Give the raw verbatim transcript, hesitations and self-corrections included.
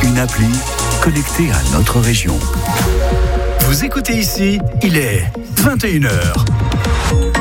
une appli connectée à notre région. Vous écoutez ici, il est vingt et une heures.